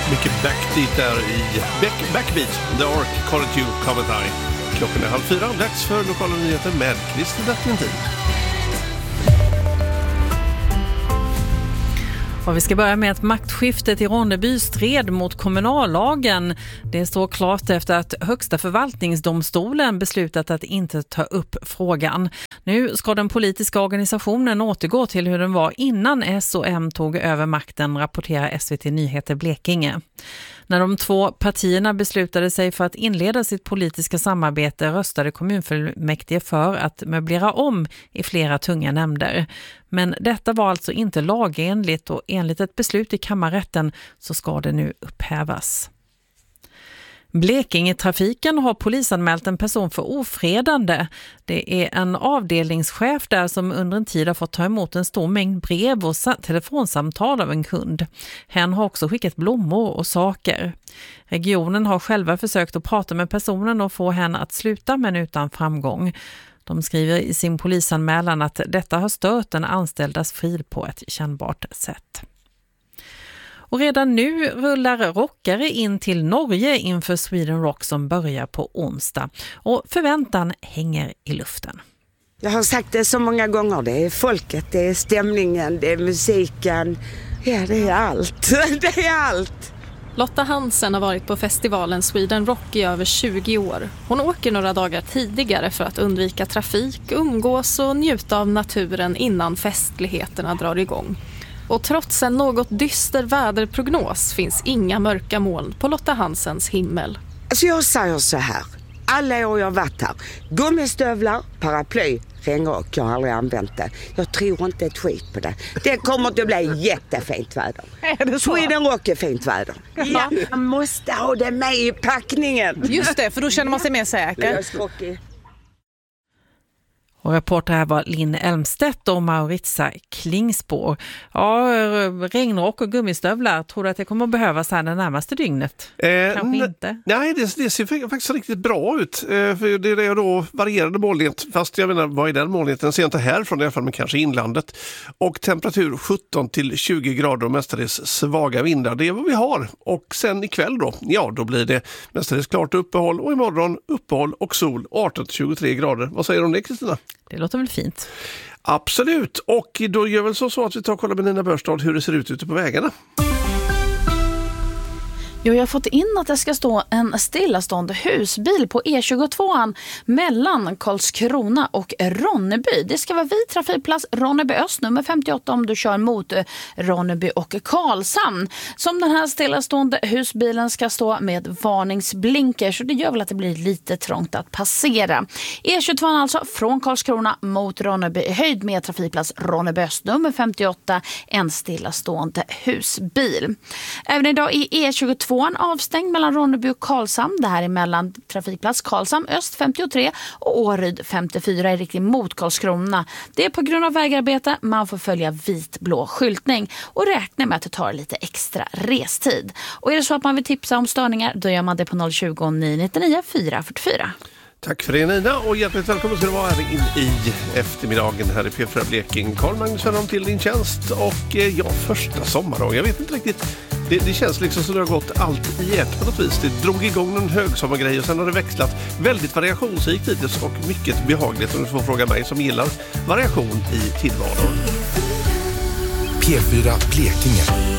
Mycket backbeat där i Backbeat, The Ark, Call It You, Commentary. Klockan är 3:30, dags för lokala nyheter med Christer Bäcklentin. Och vi ska börja med att maktskiftet i Ronneby stred mot kommunallagen. Det står klart efter att Högsta förvaltningsdomstolen beslutat att inte ta upp frågan. Nu ska den politiska organisationen återgå till hur den var innan S och M tog över makten, rapporterar SVT Nyheter Blekinge. När de två partierna beslutade sig för att inleda sitt politiska samarbete röstade kommunfullmäktige för att möblera om i flera tunga nämnder. Men detta var alltså inte lagenligt och enligt ett beslut i kammarrätten så ska det nu upphävas. Blekingetrafiken har polisanmält en person för ofredande. Det är en avdelningschef där som under en tid har fått ta emot en stor mängd brev och telefonsamtal av en kund. Hen har också skickat blommor och saker. Regionen har själva försökt att prata med personen och få henne att sluta, men utan framgång. De skriver i sin polisanmälan att detta har stört den anställdas frid på ett kännbart sätt. Och redan nu rullar rockare in till Norge inför Sweden Rock som börjar på onsdag. Och förväntan hänger i luften. Jag har sagt det så många gånger, det är folket, det är stämningen, det är musiken. Ja, det är allt. Det är allt. Lotta Hansen har varit på festivalen Sweden Rock i över 20 år. Hon åker några dagar tidigare för att undvika trafik, umgås och njuta av naturen innan festligheterna drar igång. Och trots en något dyster väderprognos finns inga mörka moln på Lotta Hansens himmel. Alltså jag säger så här, alla år jag har varit här, gummistövlar, paraply, regnrock, jag har aldrig använt det. Jag tror inte ett skit på det. Det kommer att bli jättefint väder. Är det så? Sweden Rock är fint väder. Ja, man måste ha det med i packningen. Just det, för då känner man sig mer säker. Jag är skrockig. Och reporter här var Linn Elmstedt och Maritza Klingspår. Ja, regnrock och gummistövlar. Tror du att det kommer att behövas här den närmaste dygnet? Kanske inte. Nej, det ser faktiskt riktigt bra ut. För det är då varierande molnighet. Fast jag menar, vad är den molnigheten? Ser inte härifrån i alla fall, men kanske inlandet. Och temperatur 17 till 20 grader och mestadels svaga vindar. Det är vad vi har. Och sen ikväll då, ja då blir det mestadels klart uppehåll. Och imorgon uppehåll och sol 18 till 23 grader. Vad säger du om det, Kristina? Det låter väl fint. Absolut, och då gör väl så att vi tar och kollar med Nina Börstad hur det ser ut ute på vägarna. Jo, jag har fått in att det ska stå en stillastående husbil på E22 mellan Karlskrona och Ronneby. Det ska vara vid trafikplats Ronneby Öst, nummer 58 om du kör mot Ronneby och Karlshamn. Som den här stillastående husbilen ska stå med varningsblinker, så det gör väl att det blir lite trångt att passera. E22 alltså från Karlskrona mot Ronneby i höjd med trafikplats Ronneby Öst, nummer 58, en stillastående husbil. Även idag är E22 avstängd mellan Ronneby och Karlshamn. Det här är mellan trafikplats Karlshamn Öst 53 och Åryd 54 i riktning mot Karlskrona. Det är på grund av vägarbete. Man får följa vitblå skyltning och räkna med att det tar lite extra restid. Och är det så att man vill tipsa om störningar, då gör man det på 020 999 444. Tack för det, Nina, och hjärtligt välkommen ska du vara här in i eftermiddagen här i P4 Blekinge. Carl Magnus Wernholm till din tjänst och första sommardag. Jag vet inte riktigt, det känns liksom som det har gått allt i ett på något vis. Det drog igång en högsommargrej och sen har det växlat väldigt variationsrikt hittills och mycket behagligt, om du får fråga mig som gillar variation i tillvaron. P4 Blekinge.